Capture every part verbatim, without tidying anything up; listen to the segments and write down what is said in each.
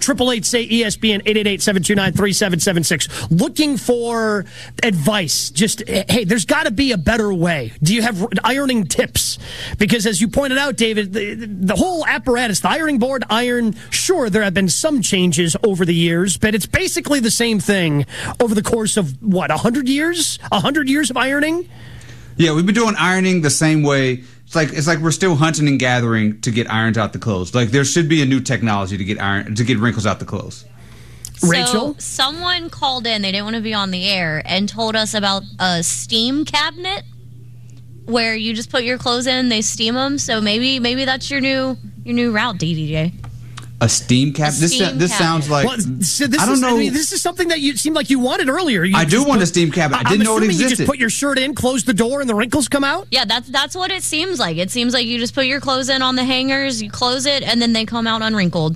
Triple eight say E S P N eight eight eight, seven two nine, three seven seven six. Looking for advice. Just hey, there's got to be a better way. Do you have ironing tips? Because as you pointed out, David, the, the whole apparatus, the ironing board, iron. Sure, there have been some changes over the years, but it's basically the same thing over the course of what a hundred years, a hundred years of ironing. Yeah, we've been doing ironing the same way. It's like it's like we're still hunting and gathering to get irons out the clothes. Like there should be a new technology to get iron to get wrinkles out the clothes. So Rachel? Someone called in, they didn't want to be on the air, and told us about a steam cabinet where you just put your clothes in, they steam them. So maybe maybe that's your new your new route, D D J. A steam cabinet. This steam this cabinet. sounds like Well, so this I don't is, know. I mean, this is something that you seemed like you wanted earlier. You I do just want put- a steam cabinet. I I'm didn't know it assuming You existed. just put your shirt in, close the door, and the wrinkles come out. Yeah, that's that's what it seems like. It seems like you just put your clothes in on the hangers, you close it, and then they come out unwrinkled.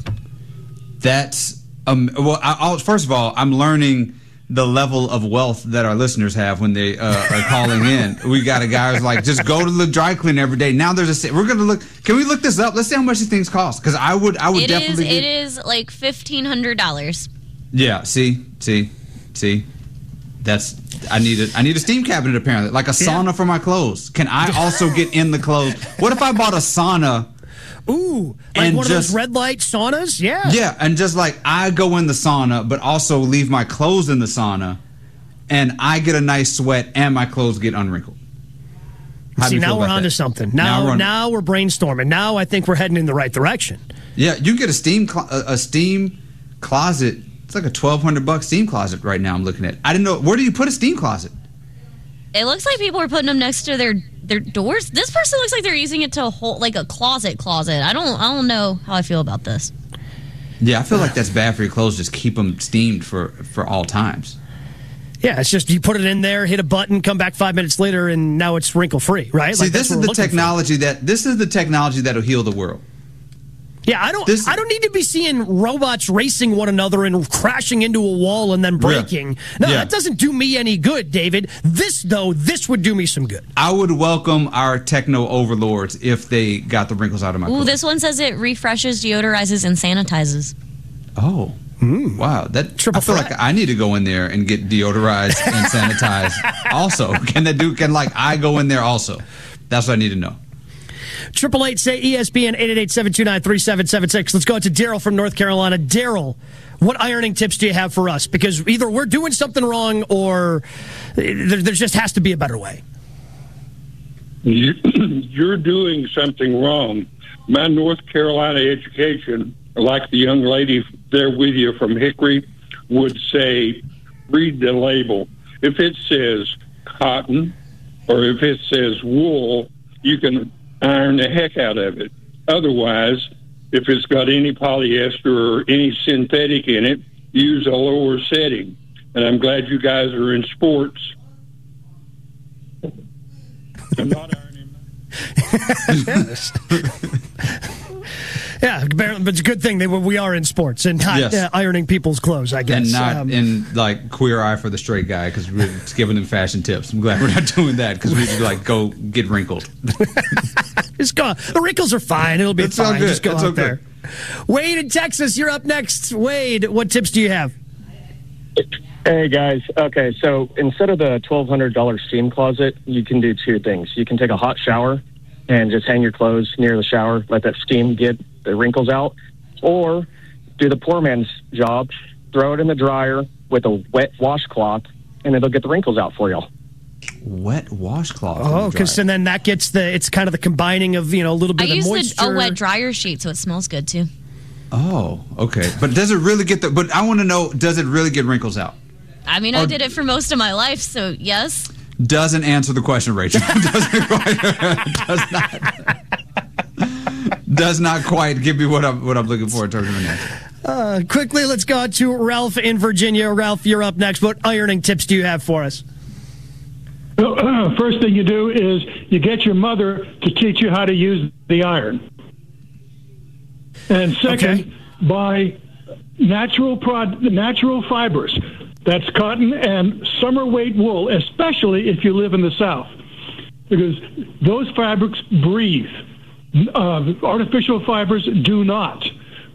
That's um. Well, I, I'll, first of all, I'm learning the level of wealth that our listeners have when they uh, are calling in. We got a guy who's like, just go to the dry cleaner every day. Now there's a. We're gonna look. Can we look this up? Let's see how much these things cost. Because I would. I would It is definitely. it get- is like fifteen hundred dollars. Yeah. See. See. See. That's. I need a. I need a steam cabinet apparently, like a sauna for my clothes. Can I also get in the clothes? What if I bought a sauna? Ooh, like And one just- of those red light saunas? Yeah. Yeah, and just like I go in the sauna, but also leave my clothes in the sauna, and I get a nice sweat, and my clothes get unwrinkled. How do See, you feel now we're about onto that? something. Now Now, we're on- now we're brainstorming. Now I think we're heading in the right direction. Yeah, you can get a steam clo- a, a steam closet. It's like a twelve hundred bucks steam closet right now. I'm looking at. I didn't know where do you put a steam closet? It looks like people are putting them next to their their doors. This person looks like they're using it to hold like a closet closet. I don't I don't know how I feel about this. Yeah, I feel like that's bad for your clothes. Just keep them steamed for for all times. Yeah, it's just you put it in there, hit a button, come back five minutes later, and now it's wrinkle free, right? See, Like, that's this what is we're the looking for. technology that this is the technology that'll heal the world. Yeah, I don't. This- I don't need to be seeing robots racing one another and crashing into a wall and then breaking. No, Yeah. that doesn't do me any good, David. This though, this would do me some good. I would welcome our techno overlords if they got the wrinkles out of my Ooh, clothes. this one says it refreshes, deodorizes, and sanitizes. Oh, wow! That Triple I feel threat. like I need to go in there and get deodorized and sanitized. Also, can that do? Can like I go in there also? That's what I need to know. Triple eight say E S P N eight eight eight, seven two nine, three seven seven six. Let's go out to Daryl from North Carolina. Daryl, what ironing tips do you have for us? Because either we're doing something wrong or there, there just has to be a better way. You- You're doing something wrong. My North Carolina education, like the young lady there with you from Hickory, would say, read the label. If it says cotton or if it says wool, you can iron the heck out of it. Otherwise, if it's got any polyester or any synthetic in it, use a lower setting. And I'm glad you guys are in sports. I'm not ironing. Yeah, but it's a good thing that we are in sports and not Yes. uh, ironing people's clothes, I guess. And not Um, in like queer eye for the straight guy because we're just giving them fashion tips. I'm glad we're not doing that because we just like go get wrinkled. Just go. The wrinkles are fine. It'll be It's all fine. good. Just go It's out all there. Wade in Texas, you're up next. Wade, what tips do you have? Hey guys, okay, so instead of the twelve hundred dollars steam closet, you can do two things. You can take a hot shower and just hang your clothes near the shower, let that steam get the wrinkles out, or do the poor man's job, throw it in the dryer with a wet washcloth, and it'll get the wrinkles out for you. Wet washcloth. Oh, because and then that gets the, it's kind of the combining of, you know, a little I bit of use moisture. the, a wet dryer sheet so it smells good too. Oh, okay. But does it really get the? But I want to know, does it really get wrinkles out? I mean, I Or- did it for most of my life, so yes. Doesn't answer the question, Rachel. doesn't quite, does not. Does not quite give me what I'm what I'm looking for in terms of an answer. Uh, quickly, let's go to Ralph in Virginia. Ralph, you're up next. What ironing tips do you have for us? First thing you do is you get your mother to teach you how to use the iron. And second, Okay. buy natural prod, natural fibers. That's cotton and summer weight wool, especially if you live in the South, because those fabrics breathe. Uh, artificial fibers do not.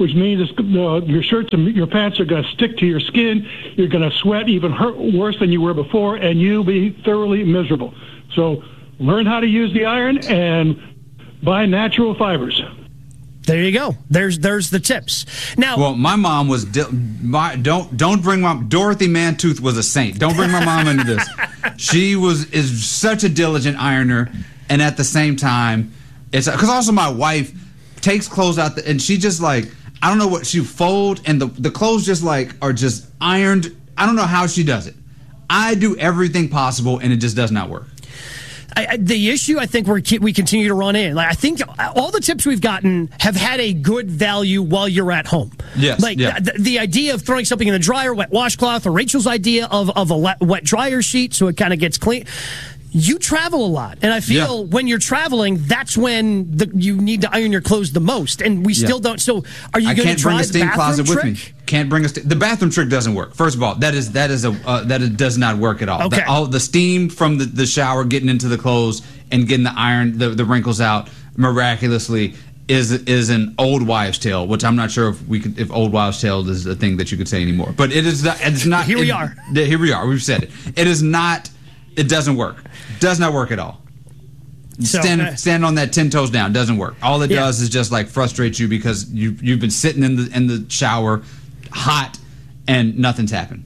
which means it's, uh, your shirts and your pants are going to stick to your skin. You're going to sweat even hurt, worse than you were before, and you'll be thoroughly miserable. So learn how to use the iron and buy natural fibers. There you go. There's there's the tips. Now, well, my mom was di- my, don't don't bring my Dorothy Mantooth was a saint. Don't bring my mom into this. She was is such a diligent ironer, and at the same time, it's because also my wife takes clothes out the, and she just like I don't know what she fold and the the clothes just like are just ironed. I don't know how she does it. I do everything possible, and it just does not work. I, I, the issue I think we we continue to run in. Like I think all the tips we've gotten have had a good value while you're at home. Yes. Like yeah. the, the idea of throwing something in the dryer, wet washcloth, or Rachel's idea of of a wet dryer sheet so it kind of gets clean. You travel a lot, and I feel yeah. when you're traveling, that's when the, you need to iron your clothes the most. And we still yeah. don't. So, are you going to try bring a steam the closet trick? with me? Can't bring a st- the bathroom trick doesn't work. First of all, that is that is a uh, that is, does not work at all. Okay. The, all the steam from the, the shower getting into the clothes and getting the iron the, the wrinkles out miraculously is is an old wives' tale, which I'm not sure if we could, if old wives' tale is a thing that you could say anymore. But it is not. It's not. Here we it, are. Here we are. We've said it. It is not. It doesn't work. Does not work at all. So, stand uh, stand on that ten toes down. Doesn't work. All it yeah. does is just like frustrate you because you you've been sitting in the in the shower, hot, and nothing's happened.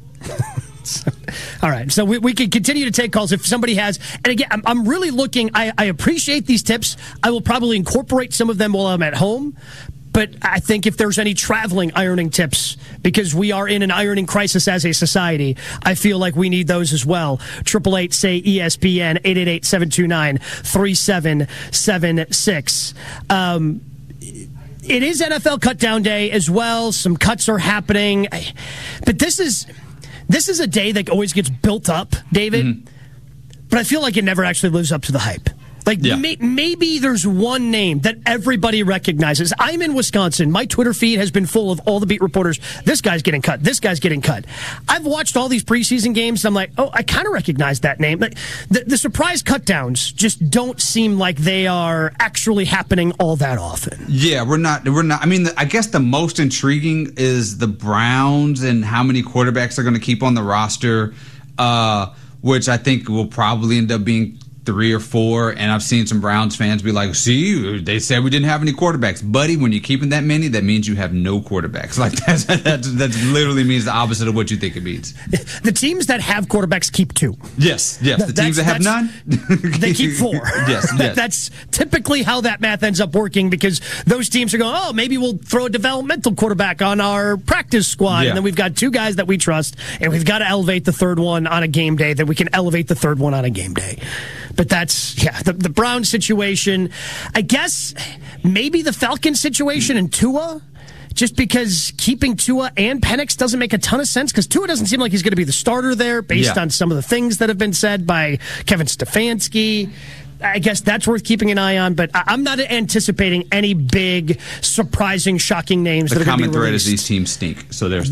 All right, so we, we can continue to take calls if somebody has. And again, I'm, I'm really looking. I, I appreciate these tips. I will probably incorporate some of them while I'm at home. But I think if there's any traveling ironing tips, because we are in an ironing crisis as a society, I feel like we need those as well. Triple eight say E S P N eight eight eight seven two nine three seven seven six. Um, it is N F L Cutdown Day as well. Some cuts are happening, but this is this is a day that always gets built up, David. Mm-hmm. But I feel like it never actually lives up to the hype. Like, yeah. may, maybe there's one name that everybody recognizes. I'm in Wisconsin. My Twitter feed has been full of all the beat reporters. This guy's getting cut. This guy's getting cut. I've watched all these preseason games, and I'm like, oh, I kind of recognize that name. Like, the, the surprise cutdowns just don't seem like they are actually happening all that often. Yeah, we're not. We're not. I mean, the, I guess the most intriguing is the Browns and how many quarterbacks they're going to keep on the roster, uh, which I think will probably end up being three or four, and I've seen some Browns fans be like, see, they said we didn't have any quarterbacks. Buddy, when you're keeping that many, that means you have no quarterbacks. Like, that's, that, that literally means the opposite of what you think it means. The teams that have quarterbacks keep two. Yes, yes. The that's, teams that have none? They keep four. Yes, yes. That's typically how that math ends up working, because those teams are going, oh, maybe we'll throw a developmental quarterback on our practice squad, yeah. and then we've got two guys that we trust, and we've got to elevate the third one on a game day, that we can elevate the third one on a game day. But that's, yeah, the, the Browns situation. I guess maybe the Falcons situation and Tua, just because keeping Tua and Penix doesn't make a ton of sense, because Tua doesn't seem like he's going to be the starter there based yeah. on some of the things that have been said by Kevin Stefanski. I guess that's worth keeping an eye on, but I'm not anticipating any big, surprising, shocking names the that are going to be common thread released. is these teams stink, so there's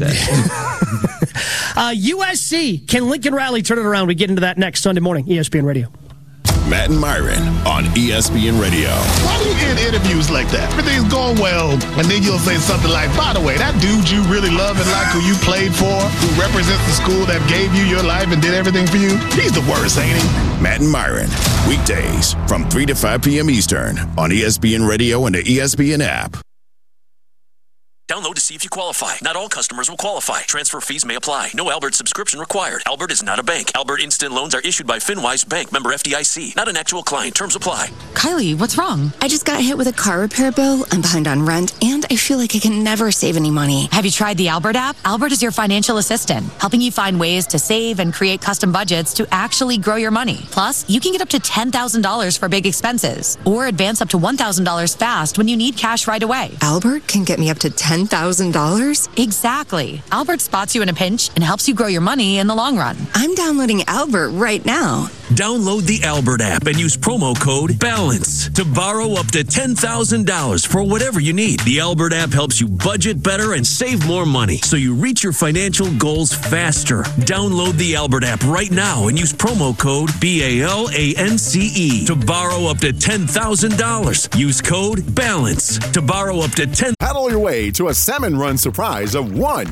that. uh, U S C, can Lincoln Riley turn it around? We get into that next Sunday morning, E S P N Radio. Matt and Myron on E S P N Radio. Why do you get interviews like that? Everything's going well, and then you'll say something like, by the way, that dude you really love and like, who you played for, who represents the school that gave you your life and did everything for you, he's the worst, ain't he? Matt and Myron, weekdays from three to five p.m. Eastern on E S P N Radio and the E S P N app. Download to see if you qualify. Not all customers will qualify. Transfer fees may apply. No Albert subscription required. Albert is not a bank. Albert Instant Loans are issued by FinWise Bank, member F D I C. Not an actual client. Terms apply. Kylie, what's wrong? I just got hit with a car repair bill. I'm behind on rent, and I feel like I can never save any money. Have you tried the Albert app? Albert is your financial assistant, helping you find ways to save and create custom budgets to actually grow your money. Plus, you can get up to ten thousand dollars for big expenses, or advance up to one thousand dollars fast when you need cash right away. Albert can get me up to ten thousand dollars? Exactly. Albert spots you in a pinch and helps you grow your money in the long run. I'm downloading Albert right now. Download the Albert app and use promo code BALANCE to borrow up to ten thousand dollars for whatever you need. The Albert app helps you budget better and save more money so you reach your financial goals faster. Download the Albert app right now and use promo code B A L A N C E to borrow up to ten thousand dollars. Use code BALANCE to borrow up to ten thousand dollars. Paddle your way to a salmon run surprise of one